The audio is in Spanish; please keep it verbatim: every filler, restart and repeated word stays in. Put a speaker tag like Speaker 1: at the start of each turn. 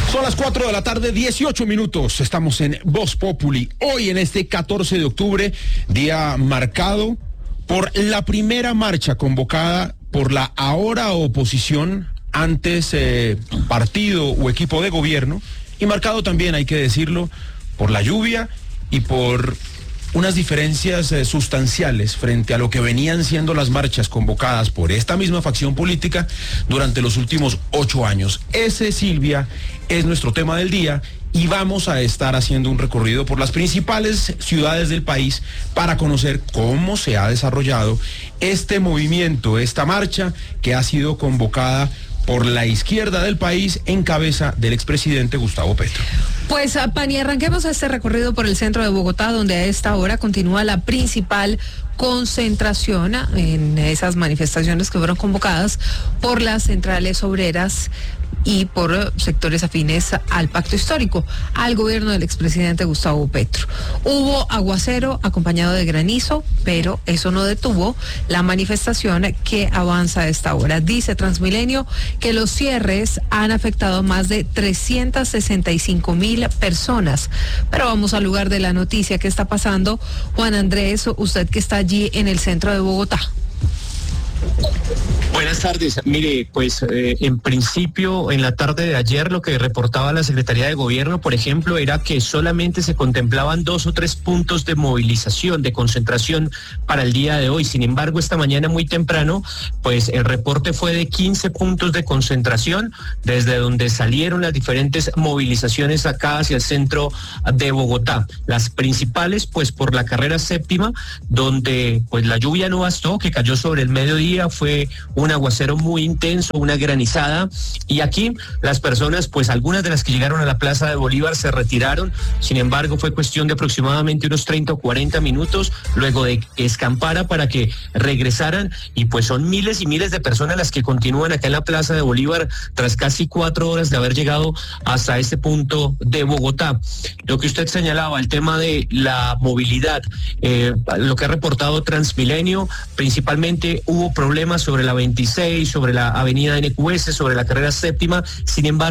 Speaker 1: Son las cuatro de la tarde, dieciocho minutos. Estamos en Voz Populi. Hoy, en este catorce de octubre, día marcado por la primera marcha convocada por la ahora oposición, antes eh, partido o equipo de gobierno, y marcado también, hay que decirlo, por la lluvia y por unas diferencias eh, sustanciales frente a lo que venían siendo las marchas convocadas por esta misma facción política durante los últimos ocho años. Ese, Silvia, es nuestro tema del día, y vamos a estar haciendo un recorrido por las principales ciudades del país para conocer cómo se ha desarrollado este movimiento, esta marcha que ha sido convocada por la izquierda del país en cabeza del expresidente Gustavo Petro.
Speaker 2: Pues, Pani, arranquemos este recorrido por el centro de Bogotá, donde a esta hora continúa la principal concentración en esas manifestaciones que fueron convocadas por las centrales obreras y por sectores afines al pacto histórico, al gobierno del expresidente Gustavo Petro. Hubo aguacero acompañado de granizo, pero eso no detuvo la manifestación que avanza a esta hora. Dice Transmilenio que los cierres han afectado a más de trescientas sesenta y cinco mil personas. Pero vamos al lugar de la noticia. ¿Qué está pasando? Juan Andrés, usted que está allí en el centro de Bogotá.
Speaker 3: Buenas tardes. Mire, pues eh, en principio, en la tarde de ayer, lo que reportaba la Secretaría de Gobierno, por ejemplo, era que solamente se contemplaban dos o tres puntos de movilización, de concentración para el día de hoy. Sin embargo, esta mañana muy temprano, pues el reporte fue de quince puntos de concentración, desde donde salieron las diferentes movilizaciones acá hacia el centro de Bogotá. Las principales, pues por la carrera séptima, donde pues la lluvia no bastó, que cayó sobre el mediodía, fue un aguacero muy intenso, una granizada, y aquí las personas, pues algunas de las que llegaron a la Plaza de Bolívar se retiraron. Sin embargo, fue cuestión de aproximadamente unos treinta o cuarenta minutos luego de que escampara para que regresaran, y pues son miles y miles de personas las que continúan acá en la Plaza de Bolívar tras casi cuatro horas de haber llegado hasta este punto de Bogotá. Lo que usted señalaba, el tema de la movilidad, eh, lo que ha reportado Transmilenio, principalmente hubo problemas sobre la veintiséis, sobre la avenida N Q S, sobre la carrera séptima. Sin embargo,